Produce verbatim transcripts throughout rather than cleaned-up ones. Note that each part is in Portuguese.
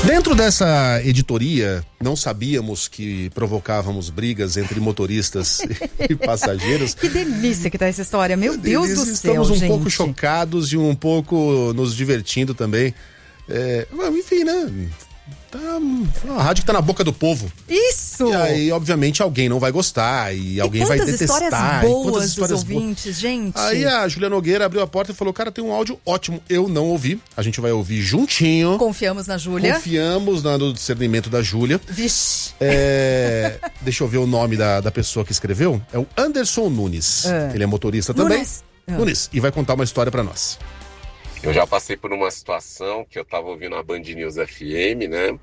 Dentro dessa editoria, não sabíamos que provocávamos brigas entre motoristas e passageiros. Que delícia que tá essa história, meu Deus do céu, Estamos um gente. pouco chocados e um pouco nos divertindo também. É, enfim, né? Tá, a rádio que tá na boca do povo. Isso! E aí, obviamente, alguém não vai gostar e alguém e vai quantas detestar. Histórias boas e quantas histórias dos ouvintes, boas. gente. Aí a Julia Nogueira abriu a porta e falou, cara, tem um áudio ótimo. Eu não ouvi. A gente vai ouvir juntinho. Confiamos na Júlia. Confiamos no discernimento da Júlia. Vixe. É, deixa eu ver o nome da, da pessoa que escreveu. É o Anderson Nunes. É. Ele é motorista também. Nunes. É. Nunes. E vai contar uma história pra nós. Eu já passei por uma situação que eu tava ouvindo a Band News F M, né?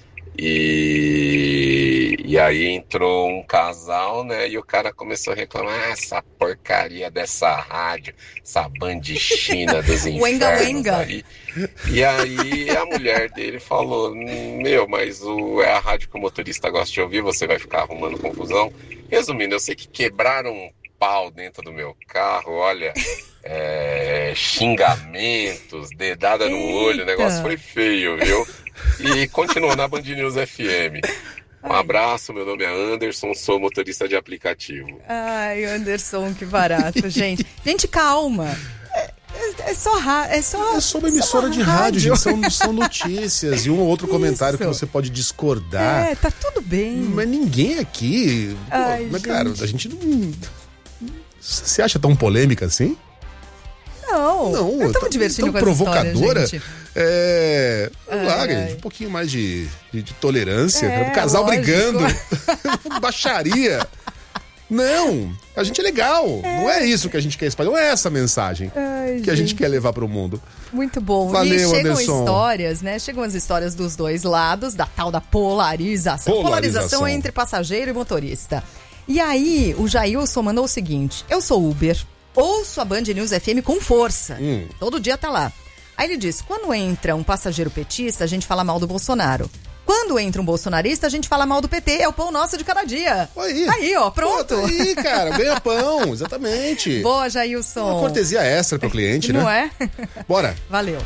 E, e aí entrou um casal, né? E o cara começou a reclamar, ah, essa porcaria dessa rádio, essa bandichinha dos infernos. Wenga, wenga. Aí. E aí a mulher dele falou, meu, mas o, é a rádio que o motorista gosta de ouvir, você vai ficar arrumando confusão. Resumindo, eu sei que quebraram um pau dentro do meu carro, olha... É, xingamentos, dedada no Eita. olho, o negócio foi feio, viu? E continuou na Band News F M. Um abraço, meu nome é Anderson, sou motorista de aplicativo. Ai, Anderson, que barato, gente. Gente, calma. É, é, é só rádio. É só, é só uma emissora só de rádio, gente. São, são notícias e um ou outro Isso. comentário que você pode discordar. É, tá tudo bem. Mas ninguém aqui. Ai, pô, mas, gente. cara, a gente não. Você acha tão polêmica assim? Não, não, eu tô tão, me divertindo tão com essa provocadora. História, gente. É. Ai, Larga, ai. um pouquinho mais de, de, de tolerância. É, O casal lógico. brigando. Baixaria. Não, a gente é legal. É. Não é isso que a gente quer espalhar. Não é essa mensagem Ai, que a gente gente. quer levar pro mundo. Muito bom. Valeu, e chegam Anderson. histórias, né? Chegam as histórias dos dois lados, da tal da polarização. Polarização. Polarização entre passageiro e motorista. E aí, o Jailson mandou o seguinte: eu sou Uber, ouço a Band News F M com força. Hum. Todo dia tá lá. Aí ele diz: quando entra um passageiro petista, a gente fala mal do Bolsonaro. Quando entra um bolsonarista, a gente fala mal do P T. É o pão nosso de cada dia. Aí, aí ó, pronto. Pô, tá aí, cara, ganha pão, exatamente. Boa, Jailson. Uma cortesia extra pro cliente, Não né? é? Bora. Valeu.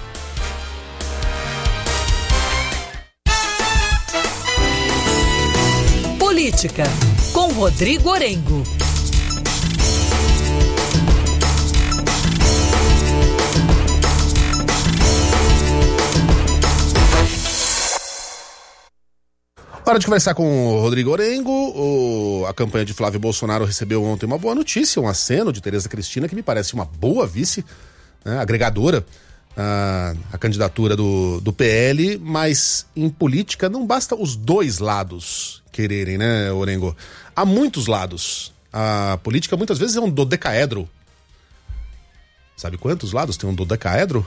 Política, com Rodrigo Orengo. Hora de conversar com o Rodrigo Orengo. O, a campanha de Flávio Bolsonaro recebeu ontem uma boa notícia, um aceno de Tereza Cristina, que me parece uma boa vice, né, agregadora, a, a candidatura do, do P L, mas em política não basta os dois lados quererem, né, Orengo? Há muitos lados. A política muitas vezes é um dodecaedro. Sabe quantos lados tem um dodecaedro?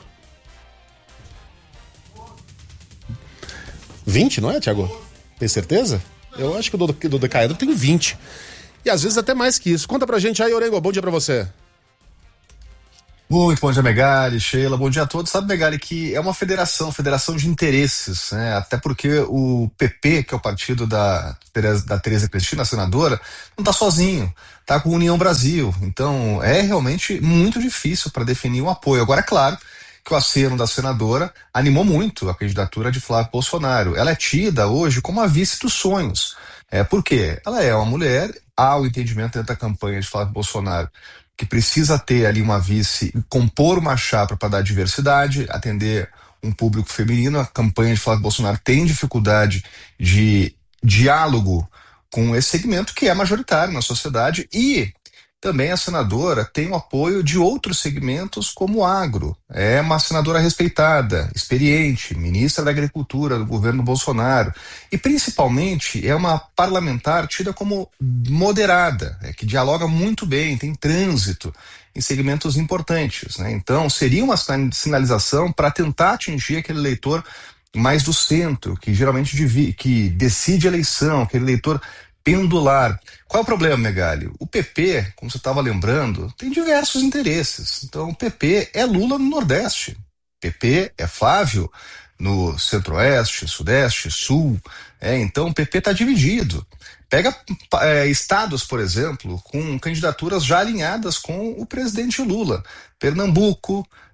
vinte, não é, Thiago? Tem certeza? Eu acho que o do dodecaedro tem vinte. E às vezes até mais que isso. Conta pra gente aí, Orengo. Bom dia pra você. Muito bom dia, Megali, Sheila. Bom dia a todos. Sabe, Megali, que é uma federação, federação de interesses, né? Até porque o P P, que é o partido da Tereza, da Tereza Cristina, a senadora, não tá sozinho. Tá com a União Brasil. Então, é realmente muito difícil para definir um apoio. Agora, é claro que o aceno da senadora animou muito a candidatura de Flávio Bolsonaro. Ela é tida hoje como a vice dos sonhos. É, por quê? Ela é uma mulher, há o entendimento dentro da campanha de Flávio Bolsonaro que precisa ter ali uma vice, compor uma chapa para dar diversidade, atender um público feminino. A campanha de Flávio Bolsonaro tem dificuldade de diálogo com esse segmento que é majoritário na sociedade, e também a senadora tem o apoio de outros segmentos como o agro. É uma senadora respeitada, experiente, ministra da Agricultura do governo Bolsonaro, e principalmente é uma parlamentar tida como moderada, é, que dialoga muito bem, tem trânsito em segmentos importantes, né? Então seria uma sinalização para tentar atingir aquele eleitor mais do centro, que geralmente divi- que decide a eleição, aquele eleitor pendular. Qual é o problema, Megali? O P P, como você estava lembrando, tem diversos interesses. Então, o P P é Lula no Nordeste. P P é Flávio no Centro-Oeste, Sudeste, Sul. É, então, o P P está dividido. Pega é, estados, por exemplo, com candidaturas já alinhadas com o presidente Lula. Pernambuco,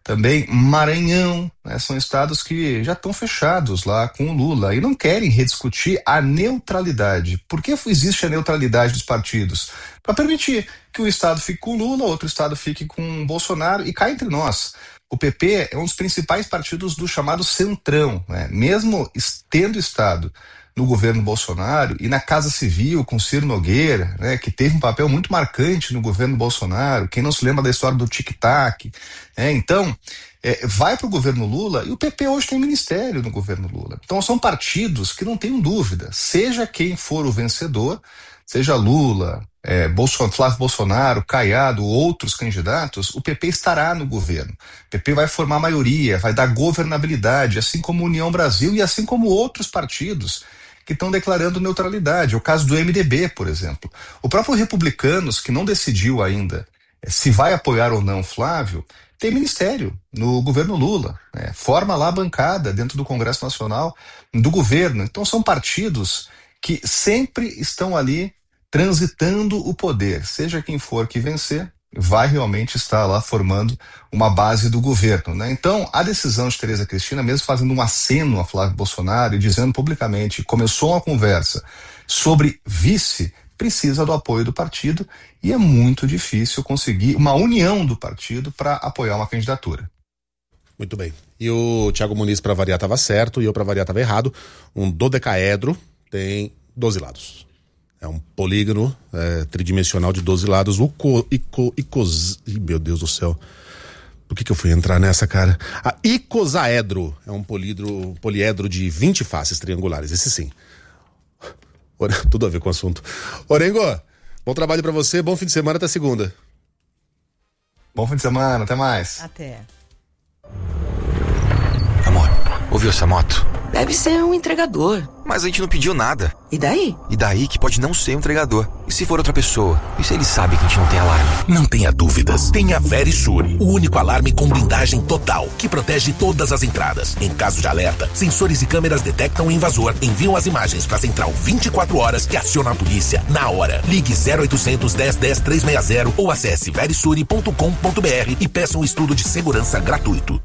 também Maranhão, né? São estados que já estão fechados lá com o Lula e não querem rediscutir a neutralidade. Por que existe a neutralidade dos partidos? Para permitir que um estado fique com Lula, outro estado fique com Bolsonaro, e cá entre nós, o P P é um dos principais partidos do chamado Centrão, né? Mesmo tendo estado no governo Bolsonaro e na Casa Civil com Ciro Nogueira, né, que teve um papel muito marcante no governo Bolsonaro. Quem não se lembra da história do tic-tac, né? Então, é, vai para o governo Lula, e o P P hoje tem ministério no governo Lula. Então são partidos que não tenham dúvida, seja quem for o vencedor, seja Lula, é, Bolsonaro, Flávio Bolsonaro, Caiado, outros candidatos, o P P estará no governo. O P P vai formar maioria, vai dar governabilidade, assim como União Brasil e assim como outros partidos que estão declarando neutralidade. É o caso do M D B, por exemplo. O próprio Republicanos, que não decidiu ainda é, se vai apoiar ou não Flávio, tem ministério no governo Lula, né? Forma lá a bancada dentro do Congresso Nacional do governo. Então são partidos que sempre estão ali transitando o poder. Seja quem for que vencer, vai realmente estar lá formando uma base do governo, né? Então, a decisão de Tereza Cristina, mesmo fazendo um aceno a Flávio Bolsonaro e dizendo publicamente, começou uma conversa sobre vice, precisa do apoio do partido, e é muito difícil conseguir uma união do partido para apoiar uma candidatura. Muito bem. E o Thiago Muniz, para variar, estava certo, e eu, para variar, estava errado. Um dodecaedro tem doze lados. É um polígono é, tridimensional de doze lados. O co, ico, icos, ih, meu Deus do céu. Por que que eu fui entrar nessa, cara? A icosaedro é um polídro, poliedro de vinte faces triangulares. Esse sim. Tudo a ver com o assunto. Orengo, bom trabalho pra você. Bom fim de semana, até segunda. Bom fim de semana, até mais. Até. Amor, ouviu essa moto? Deve ser um entregador. Mas a gente não pediu nada. E daí? E daí que pode não ser um entregador. E se for outra pessoa? E se ele sabe que a gente não tem alarme? Não tenha dúvidas. Tenha Verisure, o único alarme com blindagem total, que protege todas as entradas. Em caso de alerta, sensores e câmeras detectam o invasor, enviam as imagens para a central vinte e quatro horas, que aciona a polícia na hora. Ligue zero oitocentos, dez, dez, trezentos e sessenta ou acesse verisure ponto com ponto br e peça um estudo de segurança gratuito.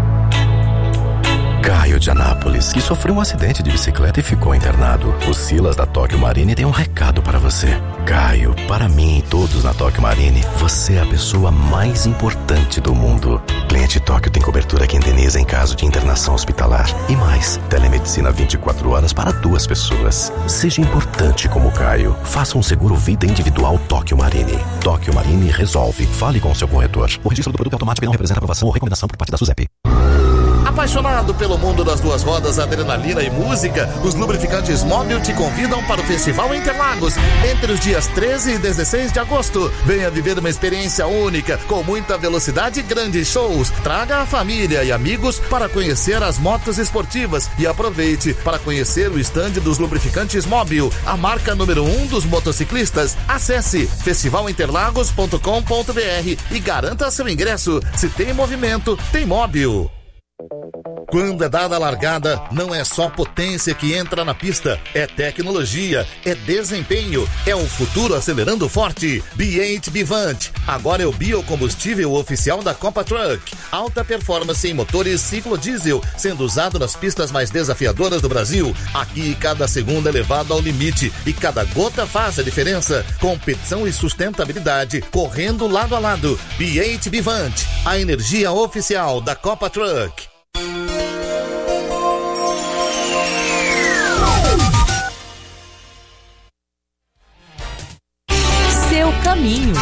Caio de Anápolis, que sofreu um acidente de bicicleta e ficou internado. O Silas da Tóquio Marine tem um recado para você. Caio, para mim e todos na Tóquio Marine, você é a pessoa mais importante do mundo. Cliente Tóquio tem cobertura que indeniza em caso de internação hospitalar. E mais, telemedicina vinte e quatro horas para duas pessoas. Seja importante como Caio. Faça um seguro vida individual Tóquio Marine. Tóquio Marine resolve. Fale com o seu corretor. O registro do produto automático não representa aprovação ou recomendação por parte da SUSEP. Apaixonado pelo mundo das duas rodas, adrenalina e música, os lubrificantes Mobil te convidam para o Festival Interlagos entre os dias treze e dezesseis de agosto. Venha viver uma experiência única, com muita velocidade e grandes shows. Traga a família e amigos para conhecer as motos esportivas e aproveite para conhecer o estande dos lubrificantes Mobil, a marca número um dos motociclistas. Acesse festival interlagos ponto com ponto br e garanta seu ingresso. Se tem movimento, tem Mobil. Quando é dada a largada, não é só potência que entra na pista, é tecnologia, é desempenho, é o futuro acelerando forte. B oito Bivant, agora é o biocombustível oficial da Copa Truck. Alta performance em motores ciclo diesel, sendo usado nas pistas mais desafiadoras do Brasil. Aqui cada segundo é levado ao limite e cada gota faz a diferença. Competição e sustentabilidade correndo lado a lado. B oito Bivant, a energia oficial da Copa Truck. Seu caminho.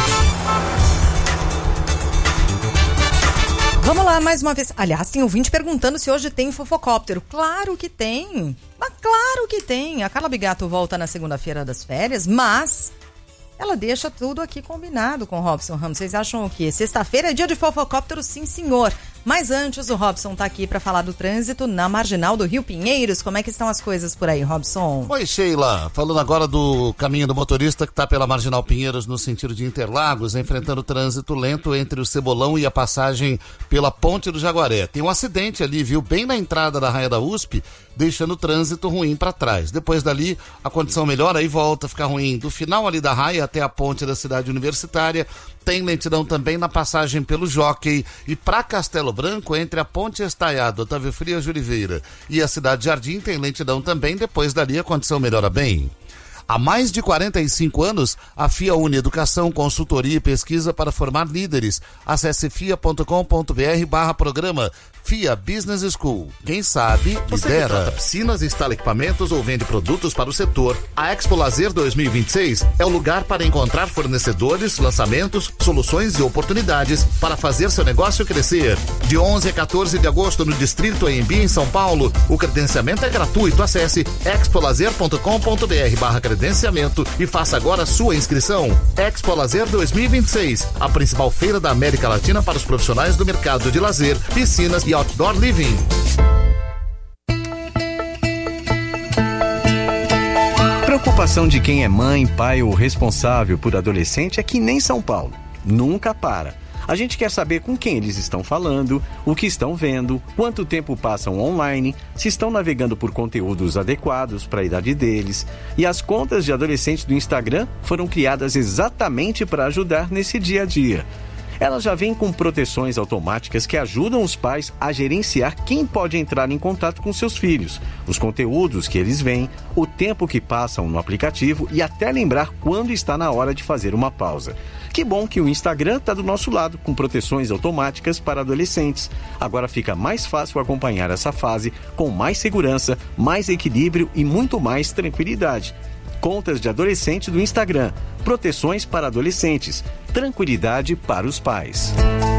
Vamos lá, mais uma vez. Aliás, tem ouvinte perguntando se hoje tem fofocóptero. Claro que tem. Mas claro que tem. A Carla Bigato volta na segunda-feira das férias, mas ela deixa tudo aqui combinado com o Robson Ramos. Vocês acham o quê? Sexta-feira é dia de fofocóptero, sim, senhor. Mas antes, o Robson tá aqui para falar do trânsito na Marginal do Rio Pinheiros. Como é que estão as coisas por aí, Robson? Oi, Sheila. Falando agora do caminho do motorista que tá pela Marginal Pinheiros no sentido de Interlagos, enfrentando trânsito lento entre o Cebolão e a passagem pela Ponte do Jaguaré. Tem um acidente ali, viu? Bem na entrada da Raia da U S P, deixando o trânsito ruim para trás. Depois dali, a condição melhora e volta a ficar ruim. Do final ali da Raia até a ponte da cidade universitária, tem lentidão também na passagem pelo Jockey e para Castelo Castelo Branco, entre a Ponte Estaiado, Otávio Frias de Oliveira e a Cidade Jardim, tem lentidão também, depois dali a condição melhora bem. Há mais de quarenta e cinco anos, a F I A une educação, consultoria e pesquisa para formar líderes. Acesse fia.com.br barra programa. F I A Business School. Quem sabe, Você lidera. que trata Piscinas, instala equipamentos ou vende produtos para o setor. A Expo Lazer dois mil e vinte e seis é o lugar para encontrar fornecedores, lançamentos, soluções e oportunidades para fazer seu negócio crescer. De onze a quatorze de agosto no Distrito A M B em São Paulo. O credenciamento é gratuito. Acesse expolazer.com.br barra credenciamento e faça agora a sua inscrição. Expo Lazer dois mil e vinte e seis, a principal feira da América Latina para os profissionais do mercado de lazer, piscinas e outdoor living. Preocupação de quem é mãe, pai ou responsável por adolescente é que nem São Paulo. Nunca para. A gente quer saber com quem eles estão falando, o que estão vendo, quanto tempo passam online, se estão navegando por conteúdos adequados para a idade deles. E as contas de adolescentes do Instagram foram criadas exatamente para ajudar nesse dia a dia. Elas já vêm com proteções automáticas que ajudam os pais a gerenciar quem pode entrar em contato com seus filhos, os conteúdos que eles veem, o tempo que passam no aplicativo e até lembrar quando está na hora de fazer uma pausa. Que bom que o Instagram está do nosso lado, com proteções automáticas para adolescentes. Agora fica mais fácil acompanhar essa fase com mais segurança, mais equilíbrio e muito mais tranquilidade. Contas de adolescente do Instagram. Proteções para adolescentes. Tranquilidade para os pais.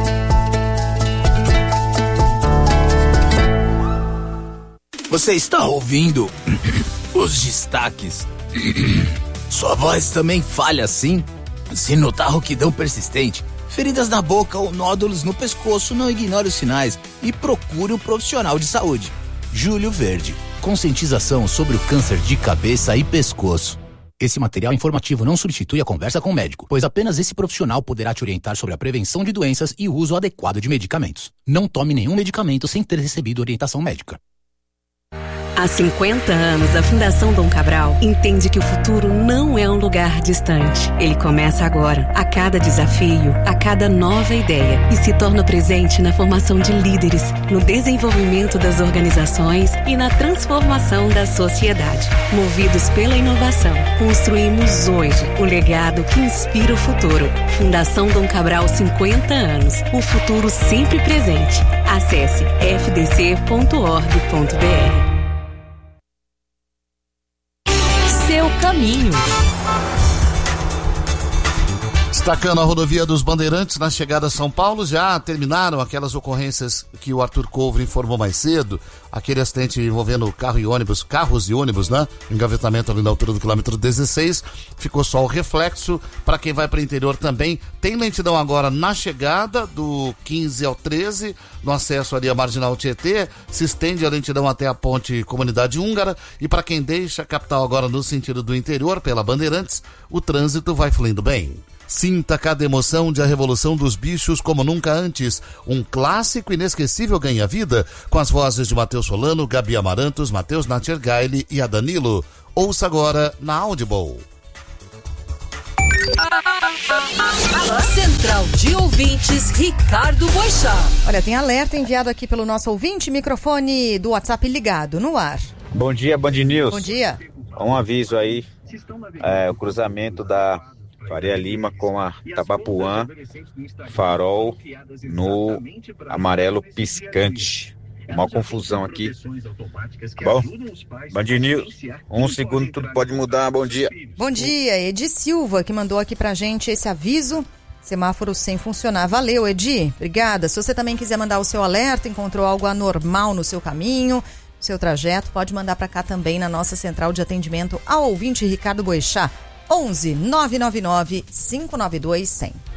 Você está ouvindo os destaques? Sua voz também falha assim? Se notar rouquidão persistente, feridas na boca ou nódulos no pescoço, não ignore os sinais e procure um profissional de saúde. Júlio Verde. Conscientização sobre o câncer de cabeça e pescoço. Esse material informativo não substitui a conversa com o médico, pois apenas esse profissional poderá te orientar sobre a prevenção de doenças e o uso adequado de medicamentos. Não tome nenhum medicamento sem ter recebido orientação médica. Há cinquenta anos, a Fundação Dom Cabral entende que o futuro não é um lugar distante. Ele começa agora, a cada desafio, a cada nova ideia, e se torna presente na formação de líderes, no desenvolvimento das organizações e na transformação da sociedade. Movidos pela inovação, construímos hoje o legado que inspira o futuro. Fundação Dom Cabral, cinquenta anos. O futuro sempre presente. Acesse f d c ponto org ponto b r. Seu caminho. Destacando a rodovia dos Bandeirantes na chegada a São Paulo, já terminaram aquelas ocorrências que o Arthur Couvre informou mais cedo, aquele acidente envolvendo carro e ônibus, carros e ônibus, né? Engavetamento ali na altura do quilômetro dezesseis, ficou só o reflexo. Para quem vai para o interior também, tem lentidão agora na chegada do quinze ao treze, no acesso ali à Marginal Tietê, se estende a lentidão até a ponte Comunidade Húngara, e para quem deixa a capital agora no sentido do interior, pela Bandeirantes, o trânsito vai fluindo bem. Sinta cada emoção de A Revolução dos Bichos como nunca antes. Um clássico inesquecível ganha vida, com as vozes de Matheus Solano, Gabi Amarantos, Matheus Natchergaile e a Danilo. Ouça agora na Audible. Central de Ouvintes, Ricardo Boixá. Olha, tem alerta enviado aqui pelo nosso ouvinte, microfone do WhatsApp ligado, no ar. Bom dia, Band News. Bom dia. Um aviso aí, é, o cruzamento da Faria Lima com a Tabapuã, farol no amarelo piscante. Uma confusão aqui. Bom, Band News, um segundo tudo pode mudar, bom dia. Bom dia, Edi Silva, que mandou aqui pra gente esse aviso, semáforo sem funcionar. Valeu, Edi, obrigada. Se você também quiser mandar o seu alerta, encontrou algo anormal no seu caminho, seu trajeto, pode mandar pra cá também na nossa central de atendimento ao ouvinte Ricardo Boixá. onze nove nove nove cinco nove dois cem.